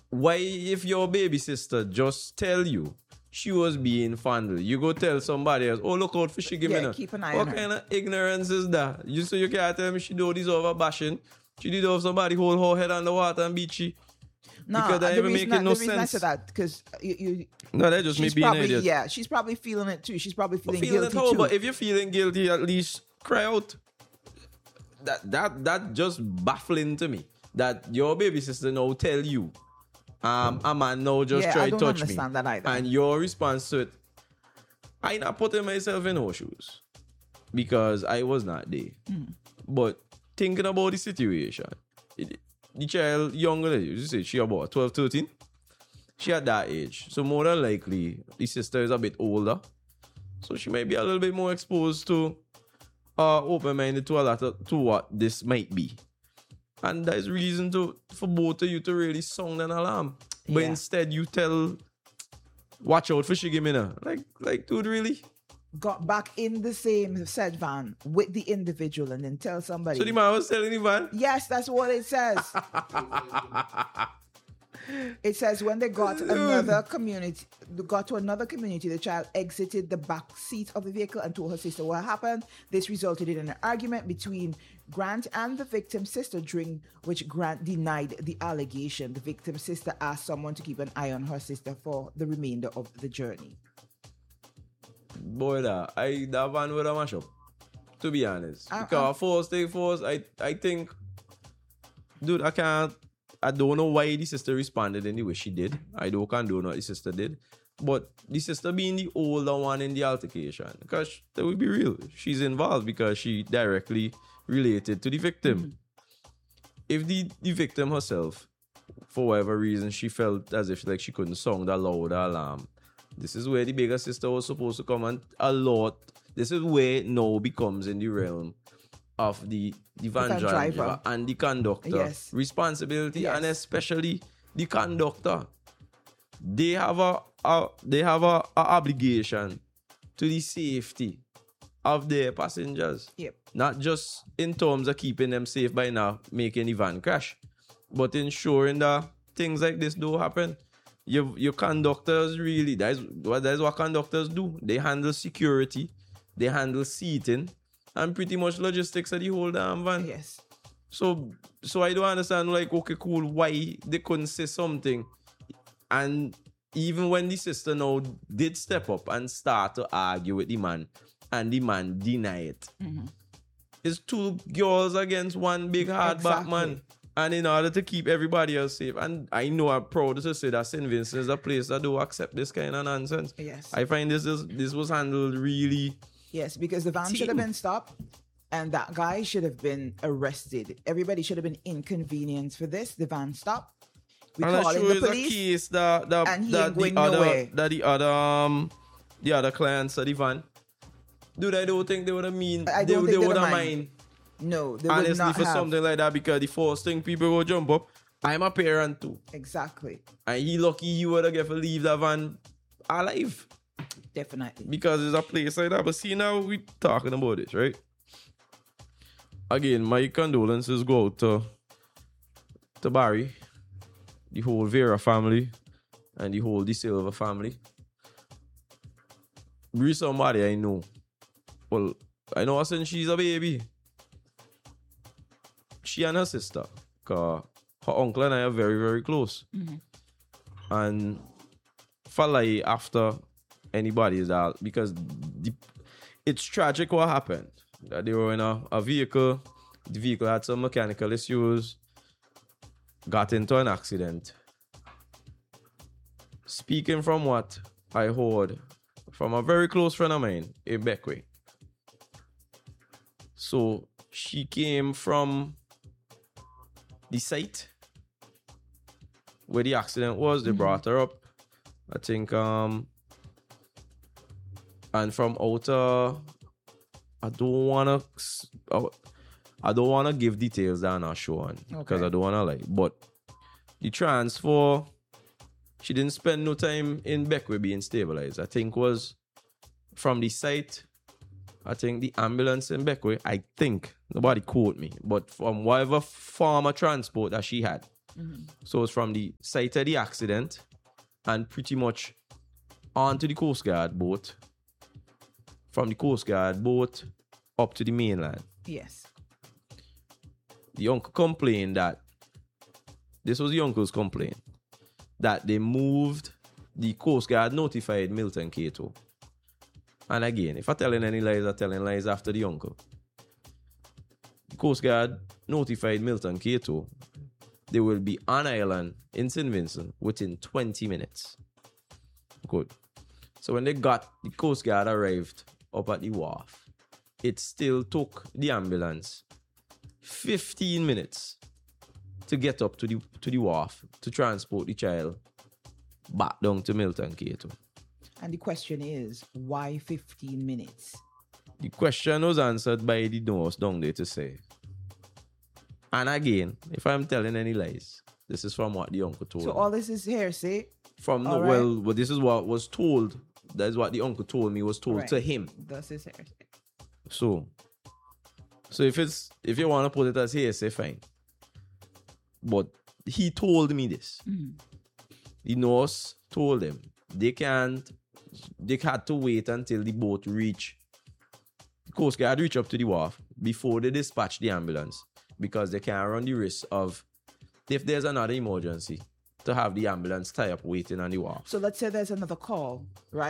Why, if your baby sister just tell you she was being fondled, you go tell somebody else, oh, look out for she giving her. Keep an eye what on her. kind of ignorance is that? You can't tell me she do this over bashing. She did have somebody hold her head on the water and beat she. No, because that even making no the reason I sense. said that because you No, that just me being an idiot. Yeah, she's probably feeling it too. She's probably feeling guilty how, too. but if you're feeling guilty, at least cry out. That just baffling to me. That your baby sister now tell you, a man now just try to touch me. I don't understand that either. And your response to it, I not putting myself in her shoes because I was not there. But thinking about the situation, the child younger than you say she about 12, 13. She at that age. So more than likely, the sister is a bit older. So she might be a little bit more exposed to open-minded to a lot to what this might be. And there's reason for both of you to really sound an alarm. But instead you tell, watch out for Shigimina. Like, dude, really? Got back in the same said van with the individual and then tell somebody. So the man was telling the van? Yes, that's what it says. It says when they got to another community, the child exited the back seat of the vehicle and told her sister what happened. This resulted in an argument between Grant and the victim's sister, during which Grant denied the allegation. The victim's sister asked someone to keep an eye on her sister for the remainder of the journey. Boy, that van would have mash up. To be honest. Because first, I think, dude, I don't know why the sister responded in the way she did. I don't condone what the sister did. But the sister being the older one in the altercation, because that would be real, she's involved because she directly related to the victim. If the victim herself, for whatever reason, she felt as if like she couldn't sound a louder alarm, this is where the bigger sister was supposed to come and alert. This is where it now becomes in the realm of the van driver and the conductor responsibility, and especially the conductor. They have a obligation to the safety of their passengers. Not just in terms of keeping them safe by not making the van crash, but ensuring that things like this don't happen. Your conductors really, that's what conductors do. They handle security, they handle seating, and pretty much logistics of the whole damn van. Yes. So I don't understand, like, okay, cool, why they couldn't say something. And even when the sister now did step up and start to argue with the man, and the man deny it. It's two girls against one big hardback man. And in order to keep everybody else safe, and I know I'm proud to say that St. Vincent is a place that do accept this kind of nonsense. Yes. I find this was handled really... Yes, because the van should have been stopped and that guy should have been arrested. Everybody should have been inconvenienced for this. The van stopped. We call in the police. A case that the other clients of the van. Dude, I don't think they would have they would have mind. No, they honestly, would not for have. something like that, because the first thing people will jump up, I'm a parent too. Exactly. And he lucky you would have get to leave that van alive. Definitely. Because there's a place like that. But see, now we talking about this, right? Again, my condolences go out to Barry, the whole Vera family, and the whole De Silva family. Bree somebody I know. Well, I know her since she's a baby. She and her sister, because her uncle and I are very, very close. And for like after anybody is that, because it's tragic what happened. That they were in a vehicle, the vehicle had some mechanical issues, got into an accident. Speaking from what I heard from a very close friend of mine in Beckway. So she came from the site where the accident was. They brought her up, I think, and from outer, I don't wanna give details that I'm not sure, because I don't wanna lie. But the transfer, she didn't spend no time in Beckway being stabilized. I think was from the site. I think the ambulance in Beckway, I think, nobody quote me, but from whatever form of transport that she had, So it's from the site of the accident and pretty much onto the Coast Guard boat, from the Coast Guard boat up to the mainland. Yes. The uncle complained that, this was the uncle's complaint, that they moved, the Coast Guard notified Milton Cato. And again, if I'm telling any lies, I'm telling lies after the uncle. The Coast Guard notified Milton Cato they will be on island in St. Vincent within 20 minutes. Good. So when the Coast Guard arrived up at the wharf, it still took the ambulance 15 minutes to get up to the wharf to transport the child back down to Milton Cato. And the question is, why 15 minutes? The question was answered by the nurse down there to say. And again, if I'm telling any lies, this is from what the uncle told me. So all this is hearsay? Well, this is what was told. That is what the uncle told me was told to him. This is hearsay. So if you want to put it as hearsay, fine. But he told me this. Mm-hmm. The nurse told him they had to wait until the boat reached. The Coast Guard reach up to the wharf before they dispatch the ambulance, because they can't run the risk of, if there's another emergency, to have the ambulance tie up waiting on the wharf. So let's say there's another call, right?